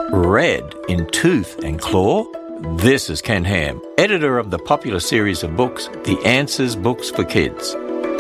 red in tooth and claw? This is Ken Ham, editor of the popular series of books, The Answers Books for Kids.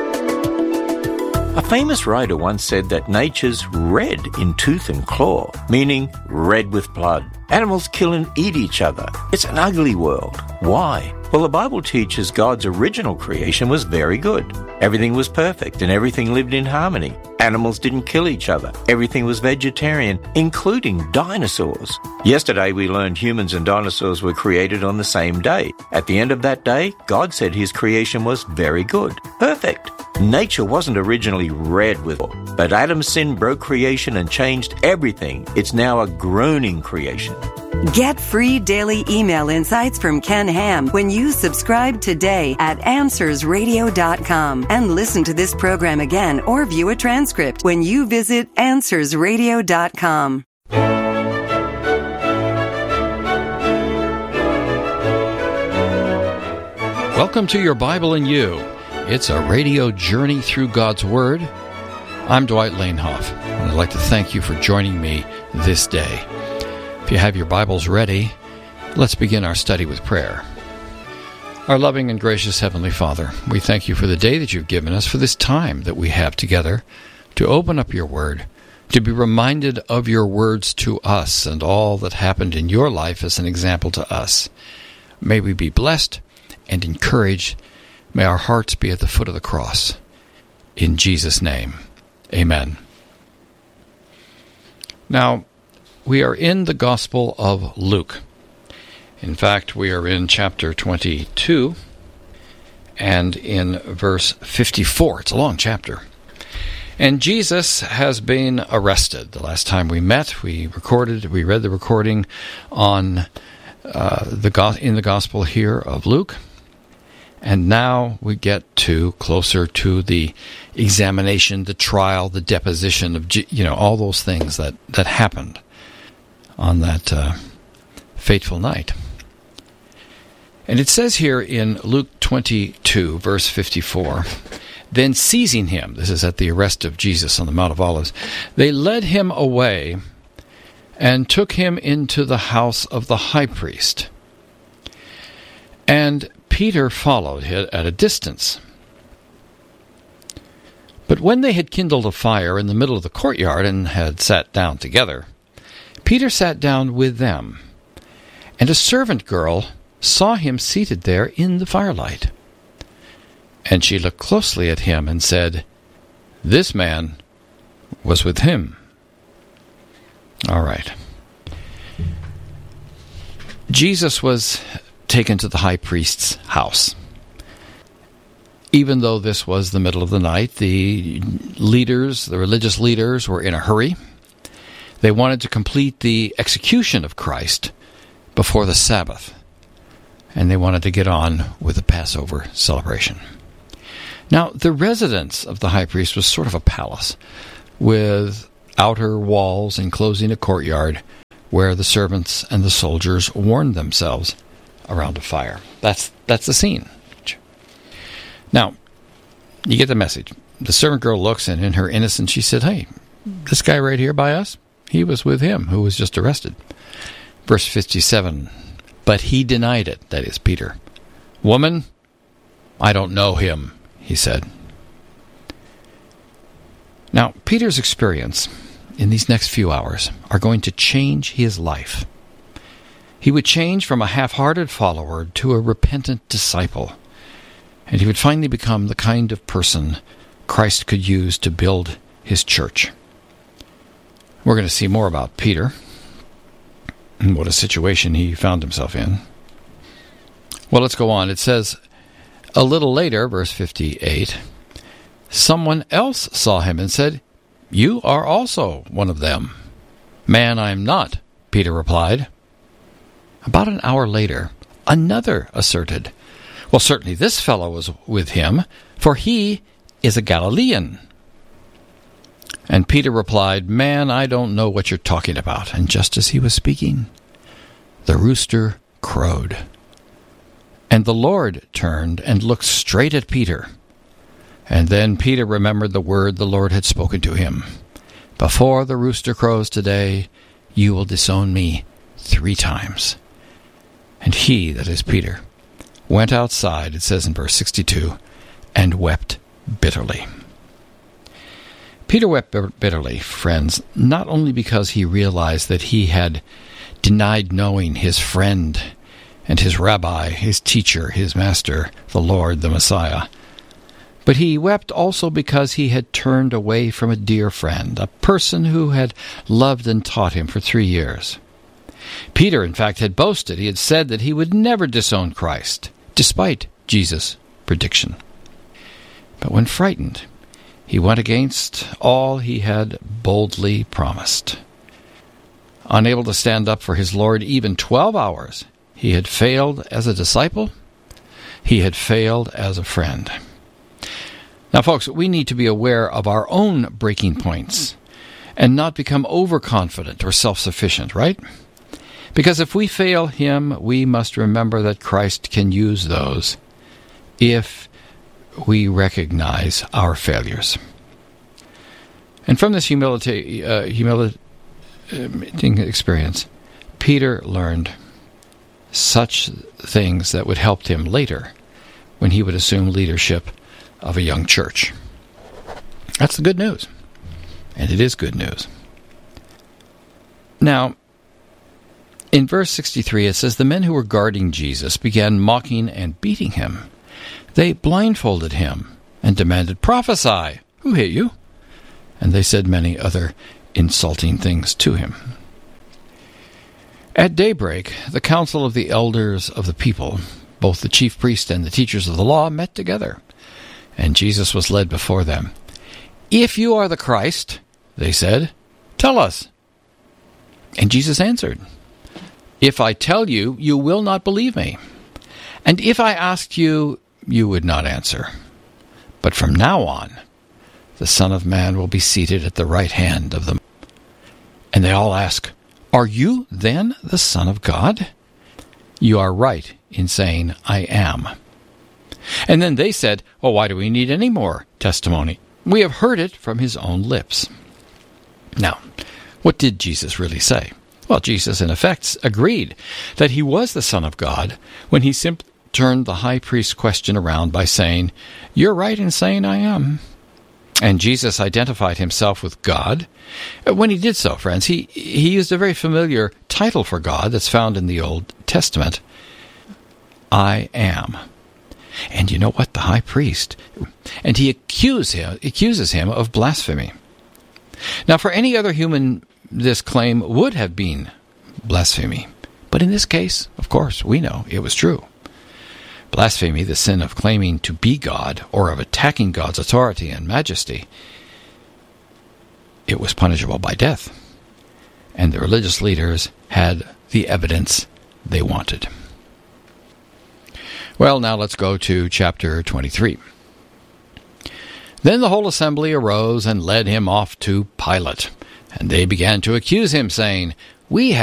A famous writer once said that nature's red in tooth and claw, meaning red with blood. Animals kill and eat each other. It's an ugly world. Why? Well, the Bible teaches God's original creation was very good. Everything was perfect and everything lived in harmony. Animals didn't kill each other. Everything was vegetarian, including dinosaurs. Yesterday we learned humans and dinosaurs were created on the same day. At the end of that day, God said his creation was very good. Perfect. Nature wasn't originally red with oil, but Adam's sin broke creation and changed everything. It's now a groaning creation. Get free daily email insights from Ken Ham when you subscribe today at AnswersRadio.com and listen to this program again or view a transcript when you visit AnswersRadio.com. Welcome to Your Bible and You. It's a radio journey through God's Word. I'm Dwight Lanehoff, and I'd like to thank you for joining me this day. If you have your Bibles ready, let's begin our study with prayer. Our loving and gracious Heavenly Father, we thank you for the day that you've given us, for this time that we have together to open up your Word, to be reminded of your words to us and all that happened in your life as an example to us. May we be blessed and encouraged. May our hearts be at the foot of the cross. In Jesus' name, amen. Now, we are in the Gospel of Luke. In fact, we are in chapter 22 and in verse 54. It's a long chapter. And Jesus has been arrested. The last time we met, we read the recording on in the Gospel here of Luke. And now we get closer to the examination, the trial, the deposition of, all those things that happened on that fateful night. And it says here in Luke 22, verse 54, then seizing him, this is at the arrest of Jesus on the Mount of Olives, they led him away and took him into the house of the high priest. And Peter followed at a distance. But when they had kindled a fire in the middle of the courtyard and had sat down together, Peter sat down with them, and a servant girl saw him seated there in the firelight. And she looked closely at him and said, "This man was with him." All right. Jesus was taken to the high priest's house. Even though this was the middle of the night, the religious leaders were in a hurry. They wanted to complete the execution of Christ before the Sabbath, and they wanted to get on with the Passover celebration. Now, the residence of the high priest was sort of a palace, with outer walls enclosing a courtyard where the servants and the soldiers warmed themselves around a fire. That's the scene. Now, you get the message. The servant girl looks, and in her innocence, she said, "Hey, this guy right here by us, he was with him who was just arrested." Verse 57, but he denied it, that is, Peter. "Woman, I don't know him," he said. Now, Peter's experience in these next few hours are going to change his life. He would change from a half-hearted follower to a repentant disciple, and he would finally become the kind of person Christ could use to build his church. We're going to see more about Peter and what a situation he found himself in. Well, let's go on. It says, a little later, verse 58, someone else saw him and said, "You are also one of them." "Man, I am not," Peter replied. About an hour later, another asserted, "Well, certainly this fellow was with him, for he is a Galilean." And Peter replied, "Man, I don't know what you're talking about." And just as he was speaking, the rooster crowed. And the Lord turned and looked straight at Peter. And then Peter remembered the word the Lord had spoken to him. "Before the rooster crows today, you will disown me 3 times. And he, that is Peter, went outside, it says in verse 62, and wept bitterly. Peter wept bitterly, friends, not only because he realized that he had denied knowing his friend and his rabbi, his teacher, his master, the Lord, the Messiah, but he wept also because he had turned away from a dear friend, a person who had loved and taught him for 3 years. Peter, in fact, had boasted. He had said that he would never disown Christ, despite Jesus' prediction. But when frightened, he went against all he had boldly promised. Unable to stand up for his Lord even 12 hours, he had failed as a disciple. He had failed as a friend. Now, folks, we need to be aware of our own breaking points and not become overconfident or self-sufficient, right? Because if we fail him, we must remember that Christ can use those if we recognize our failures. And from this humiliating experience, Peter learned such things that would help him later when he would assume leadership of a young church. That's the good news. And it is good news. Now, in verse 63, it says, the men who were guarding Jesus began mocking and beating him. They blindfolded him and demanded, prophesy, who hit you? And they said many other insulting things to him. At daybreak, the council of the elders of the people, both the chief priest and the teachers of the law, met together, and Jesus was led before them. If you are the Christ, they said, tell us. And Jesus answered, if I tell you, you will not believe me. And if I asked you, you would not answer. But from now on, the Son of Man will be seated at the right hand of the... And they all ask, are you then the Son of God? You are right in saying, I am. And then they said, well, why do we need any more testimony? We have heard it from his own lips. Now, what did Jesus really say? Well, Jesus, in effect, agreed that he was the Son of God when he simply turned the high priest's question around by saying, you're right in saying I am. And Jesus identified himself with God. When he did so, friends, he used a very familiar title for God that's found in the Old Testament. I am. And you know what? The high priest. And he accuses him of blasphemy. Now, for any other human, this claim would have been blasphemy. But in this case, of course, we know it was true. Blasphemy, the sin of claiming to be God or of attacking God's authority and majesty, it was punishable by death. And the religious leaders had the evidence they wanted. Well, now let's go to chapter 23. Then the whole assembly arose and led him off to Pilate. And they began to accuse him, saying, we